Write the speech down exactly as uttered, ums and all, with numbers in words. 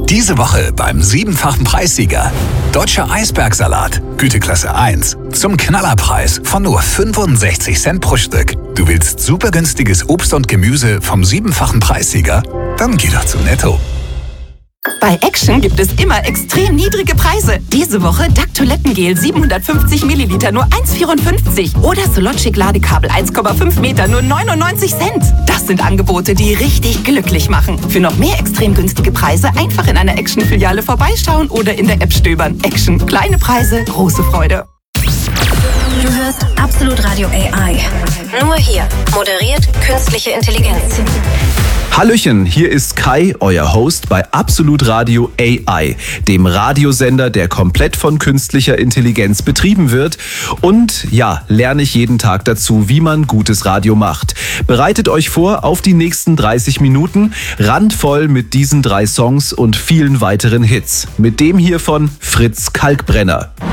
Diese Woche beim siebenfachen Preissieger. Deutscher Eisbergsalat, Güteklasse eins. Zum Knallerpreis von nur fünfundsechzig Cent pro Stück. Du willst super günstiges Obst und Gemüse vom siebenfachen Preissieger? Dann geh doch zu Netto. Bei Action gibt es immer extrem niedrige Preise. Diese Woche D A C Toilettengel siebenhundertfünfzig Milliliter nur eins Komma vierundfünfzig oder Sologic Ladekabel eins Komma fünf Meter nur neunundneunzig Cent. Das sind Angebote, die richtig glücklich machen. Für noch mehr extrem günstige Preise einfach in einer Action-Filiale vorbeischauen oder in der App stöbern. Action. Kleine Preise, große Freude. Du hörst Absolut Radio A I. Nur hier. Moderiert künstliche Intelligenz. Hallöchen, hier ist Kai, euer Host bei Absolut Radio A I, dem Radiosender, der komplett von künstlicher Intelligenz betrieben wird. Und ja, lerne ich jeden Tag dazu, wie man gutes Radio macht. Bereitet euch vor auf die nächsten dreißig Minuten, randvoll mit diesen drei Songs und vielen weiteren Hits. Mit dem hier von Fritz Kalkbrenner.